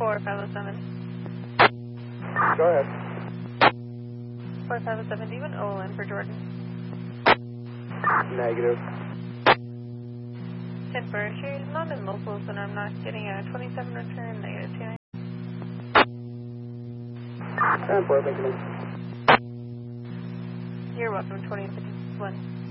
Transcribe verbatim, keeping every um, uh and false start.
four five oh seven. Go ahead. four five oh seven, do you want O L N for Jordan? Negative. ten four, she's not in locals and I'm not getting a twenty-seven return, negative two nine. ten four, thank you. You're welcome, twenty fifty-one.